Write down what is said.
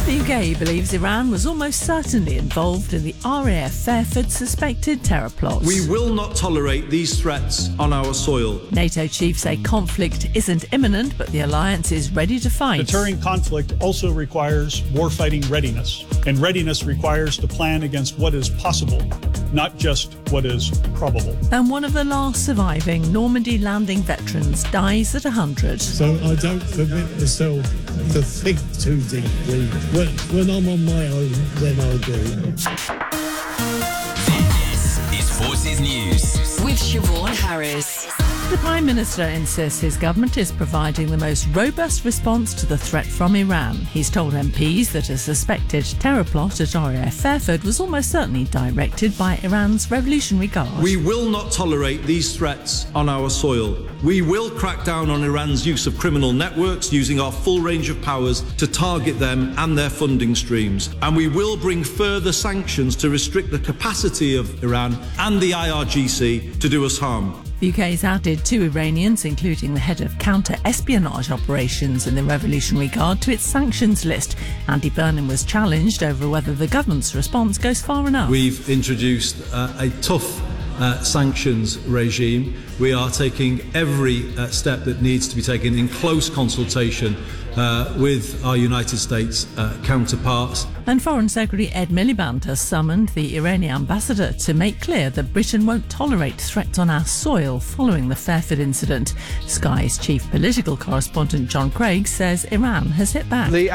The UK believes Iran was almost certainly involved in the RAF Fairford suspected terror plot. We will not tolerate these threats on our soil. NATO chiefs say conflict isn't imminent, but the alliance is ready to fight. Deterring conflict also requires warfighting readiness, and readiness requires to plan against what is possible, not just what is probable. And one of the last surviving Normandy landing veterans dies at 100. So I don't permit myself to think too deeply. When I'm on my own, then I do. This is Forces News with Siobhan Harris. The Prime Minister insists his government is providing the most robust response to the threat from Iran. He's told MPs that a suspected terror plot at RAF Fairford was almost certainly directed by Iran's Revolutionary Guard. We will not tolerate these threats on our soil. We will crack down on Iran's use of criminal networks, using our full range of powers to target them and their funding streams. And we will bring further sanctions to restrict the capacity of Iran and the IRGC to do us harm. The UK's added 2 Iranians, including the head of counter-espionage operations in the Revolutionary Guard, to its sanctions list. Andy Burnham was challenged over whether the government's response goes far enough. We've introduced a tough sanctions regime. We are taking every step that needs to be taken in close consultation with our United States counterparts. And Foreign Secretary Ed Miliband has summoned the Iranian ambassador to make clear that Britain won't tolerate threats on our soil following the Fairford incident. Sky's chief political correspondent John Craig says Iran has hit back.